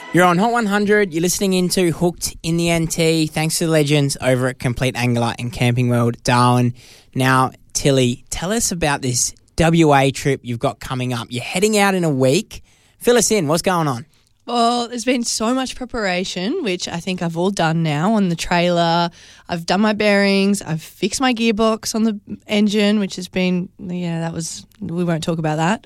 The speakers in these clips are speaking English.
You're on Hot 100. You're listening into Hooked in the NT. Thanks to the legends over at Complete Angler and Camping World, Darwin. Now, Tilly, tell us about this WA trip you've got coming up. You're heading out in a week. Fill us in. What's going on? Well, there's been so much preparation, which I think I've all done now on the trailer. I've done my bearings. I've fixed my gearbox on the engine, which has been, we won't talk about that.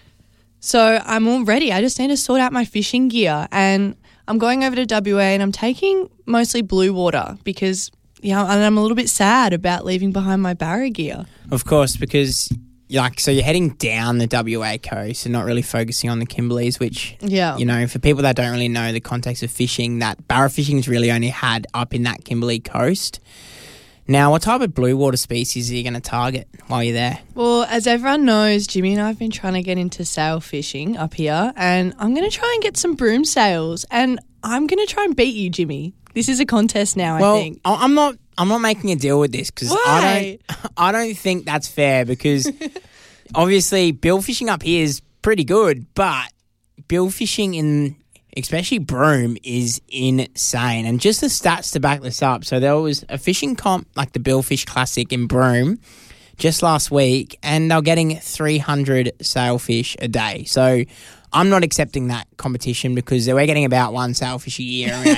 So I'm all ready. I just need to sort out my fishing gear, and I'm going over to WA and I'm taking mostly blue water because, I'm a little bit sad about leaving behind my Barra gear. Of course, because you're heading down the WA coast and not really focusing on the Kimberleys, which, for people that don't really know the context of fishing, that Barra fishing is really only had up in that Kimberley coast. Now, what type of blue water species are you going to target while you're there? Well, as everyone knows, Jimmy and I have been trying to get into sail fishing up here, and I'm going to try and get some broom sails, and I'm going to try and beat you, Jimmy. This is a contest now, I think. I'm not making a deal with this because I don't think that's fair because obviously bill fishing up here is pretty good, but bill fishing in especially Broome is insane. And just the stats to back this up. So there was a fishing comp like the Billfish Classic in Broome just last week, and they're getting 300 sailfish a day. So I'm not accepting that competition because we're getting about one sailfish a year around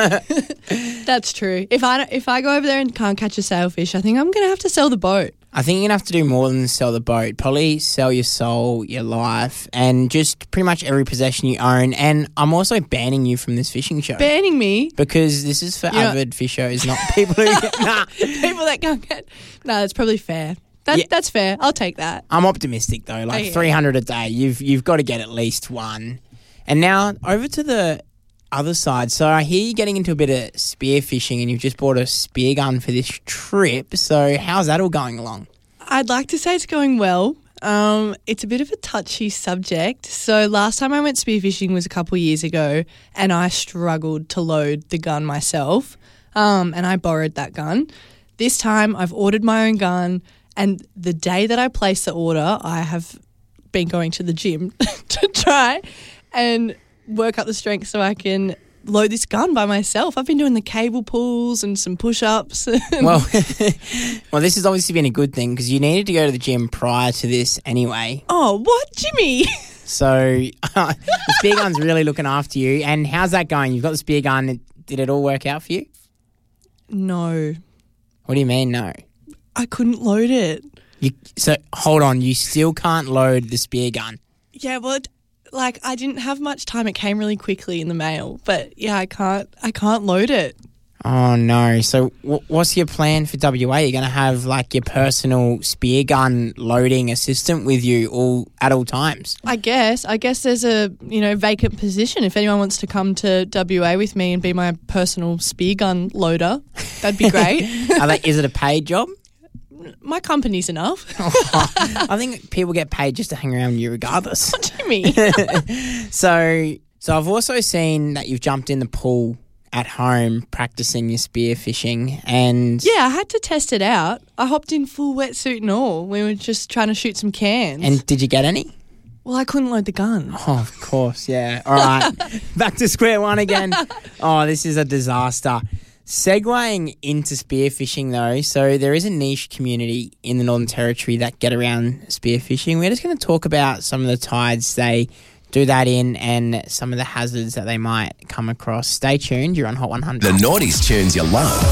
here. That's true. If I go over there and can't catch a sailfish, I think I'm going to have to sell the boat. I think you're going to have to do more than sell the boat. Probably sell your soul, your life, and just pretty much every possession you own. And I'm also banning you from this fishing show. Banning me? Because this is for avid fishers, not people who get... People that can't get... No, that's probably fair. That's fair. I'll take that. I'm optimistic, though. 300 a day. You've got to get at least one. And now, over to the other side. So I hear you're getting into a bit of spear fishing and you've just bought a spear gun for this trip. So how's that all going along? I'd like to say it's going well. It's a bit of a touchy subject. So last time I went spearfishing was a couple of years ago, and I struggled to load the gun myself, and I borrowed that gun. This time I've ordered my own gun, and the day that I placed the order, I have been going to the gym to try and work up the strength so I can load this gun by myself. I've been doing the cable pulls and some push-ups. Well, this has obviously been a good thing because you needed to go to the gym prior to this anyway. Oh, what, Jimmy? So the spear gun's really looking after you. And how's that going? You've got the spear gun. Did it all work out for you? No. What do you mean no? I couldn't load it. So hold on. You still can't load the spear gun? Yeah, well, I didn't have much time. It came really quickly in the mail. But, yeah, I can't load it. Oh, no. So what's your plan for WA? You're going to have, your personal spear gun loading assistant with you at all times? I guess there's a, vacant position. If anyone wants to come to WA with me and be my personal spear gun loader, that'd be great. Is it a paid job? My company's enough. I think people get paid just to hang around with you regardless. What do you mean? So I've also seen that you've jumped in the pool at home practicing your spear fishing and... Yeah, I had to test it out. I hopped in full wetsuit and all. We were just trying to shoot some cans. And did you get any? Well, I couldn't load the gun. Oh, of course, yeah. All right, back to square one again. Oh, this is a disaster. Segueing into spearfishing though, so there is a niche community in the Northern Territory that get around spearfishing. We're just going to talk about some of the tides they do that in and some of the hazards that they might come across. Stay tuned, you're on Hot 100. The noughties tunes you love.